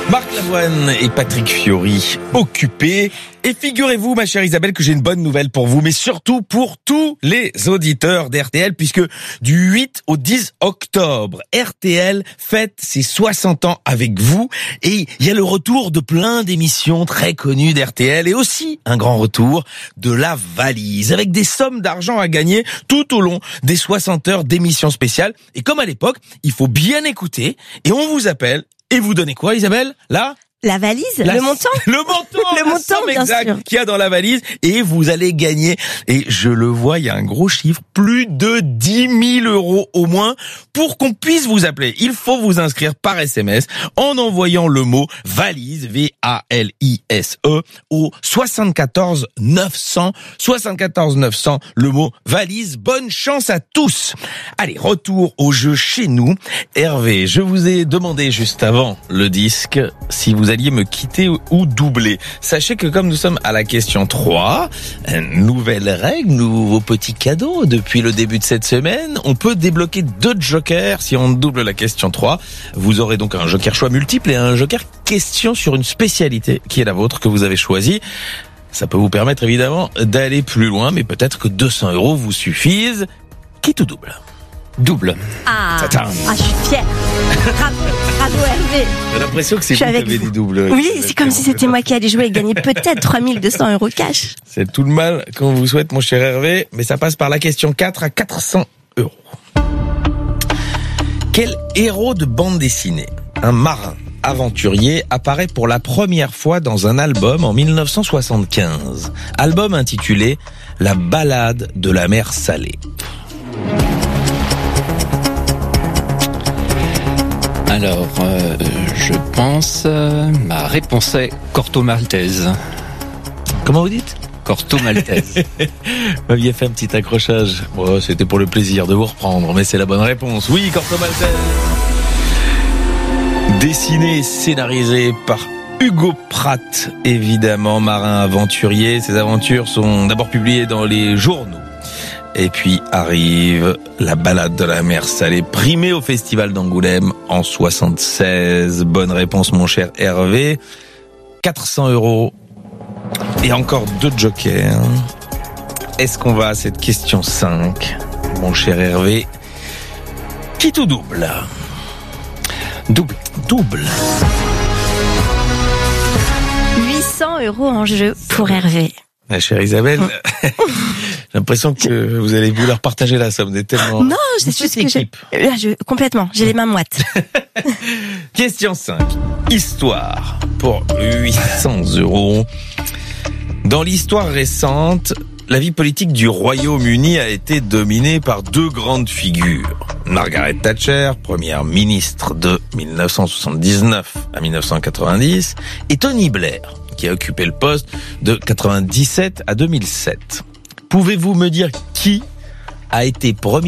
Marc Lavoine et Patrick Fiori, occupés. Et figurez-vous, ma chère Isabelle, que j'ai une bonne nouvelle pour vous, mais surtout pour tous les auditeurs d'RTL, puisque du 8 au 10 octobre, RTL fête ses 60 ans avec vous. Et il y a le retour de plein d'émissions très connues d'RTL et aussi un grand retour de la valise, avec des sommes d'argent à gagner tout au long des 60 heures d'émissions spéciales. Et comme à l'époque, il faut bien écouter et on vous appelle. Et vous donnez quoi, Isabelle? Là? La valise, le montant, le montant exact qu'il y a dans la valise, et vous allez gagner. Et je le vois, il y a un gros chiffre, plus de 10 000 euros au moins, pour qu'on puisse vous appeler. Il faut vous inscrire par SMS en envoyant le mot valise, V-A-L-I-S-E, au 74 900, 74 900, le mot valise. Bonne chance à tous. Allez, retour au jeu chez nous. Hervé, je vous ai demandé juste avant le disque si vous alliez me quitter ou doubler. Sachez que comme nous sommes à la question 3, nouvelle règle, nouveau petit cadeau depuis le début de cette semaine, on peut débloquer 2 jokers si on double la question 3. Vous aurez donc un joker choix multiple et un joker question sur une spécialité qui est la vôtre que vous avez choisie. Ça peut vous permettre évidemment d'aller plus loin, mais peut-être que 200 euros vous suffisent. Quitte ou double? Double. je suis fière. Bravo Hervé. J'ai l'impression que c'est vous qui avez des doubles. Oui, c'est comme si c'était moi qui allais jouer et gagner peut-être 3200 euros cash. C'est tout le mal qu'on vous souhaite, mon cher Hervé, mais ça passe par la question 4 à 400 euros. Quel héros de bande dessinée, un marin aventurier, apparaît pour la première fois dans un album en 1975? Album intitulé La Ballade de la mer Salée. Alors, je pense... ma réponse est Corto Maltese. Comment vous dites? Corto Maltese. Vous m'aviez fait un petit accrochage. Bon, c'était pour le plaisir de vous reprendre, mais c'est la bonne réponse. Oui, Corto Maltese. Dessiné et scénarisé par Hugo Pratt, évidemment, marin aventurier. Ses aventures sont d'abord publiées dans les journaux. Et puis arrive La Ballade de la mer Salée, primée au Festival d'Angoulême en 76. Bonne réponse, mon cher Hervé. 400 euros. Et encore 2 jokers. Est-ce qu'on va à cette question 5, mon cher Hervé? Quitte ou double? Double. Double. 800 euros en jeu pour Hervé. Ma chère Isabelle, j'ai l'impression que vous allez vouloir partager la somme. Tellement... Non, c'est juste que complètement, j'ai les mains moites. Question 5. Histoire pour 800 euros. Dans l'histoire récente, la vie politique du Royaume-Uni a été dominée par 2 grandes figures. Margaret Thatcher, première ministre de 1979 à 1990, et Tony Blair, qui a occupé le poste de 97 à 2007. Pouvez-vous me dire qui a été premier